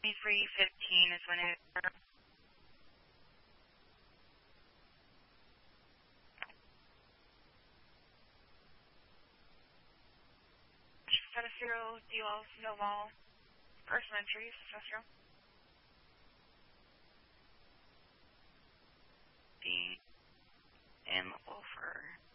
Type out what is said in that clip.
23:15 is when it. Set of 0, DLs, no wall. Person entries, Cestro. The M over.